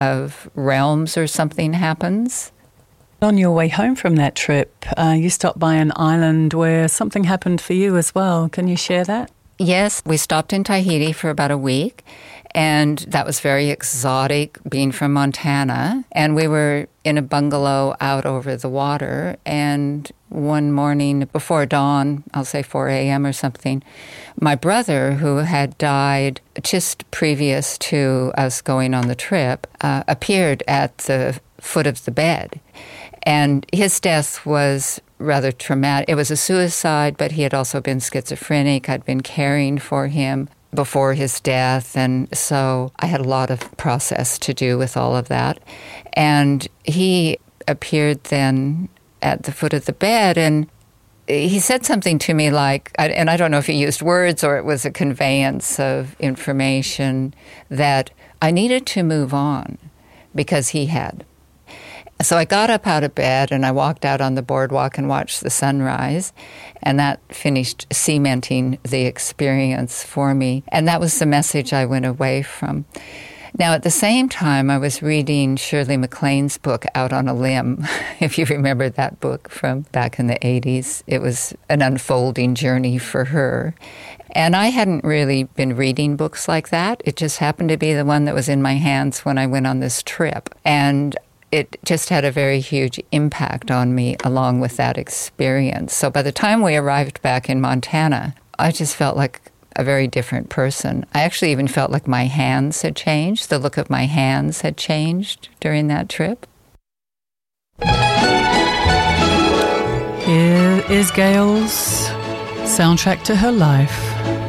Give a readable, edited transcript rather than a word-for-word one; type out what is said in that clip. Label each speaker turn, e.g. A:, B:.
A: of realms or something happens.
B: On your way home from that trip, you stopped by an island where something happened for you as well. Can you share that?
A: Yes, we stopped in Tahiti for about a week, and that was very exotic, being from Montana. And we were in a bungalow out over the water, and one morning before dawn, I'll say 4 a.m. or something, my brother, who had died just previous to us going on the trip, appeared at the foot of the bed. And his death was rather traumatic. It was a suicide, but he had also been schizophrenic. I'd been caring for him before his death, and so I had a lot of process to do with all of that. And he appeared then at the foot of the bed, and he said something to me like, and I don't know if he used words or it was a conveyance of information, that I needed to move on because he had. So I got up out of bed and I walked out on the boardwalk and watched the sunrise, and that finished cementing the experience for me. And that was the message I went away from. Now, at the same time, I was reading Shirley MacLaine's book, Out on a Limb, if you remember that book from back in the 80s. It was an unfolding journey for her. And I hadn't really been reading books like that. It just happened to be the one that was in my hands when I went on this trip. And it just had a very huge impact on me along with that experience. So by the time we arrived back in Montana, I just felt like a very different person. I actually even felt like my hands had changed. The look of my hands had changed during that trip.
B: Here is Gail's soundtrack to her life.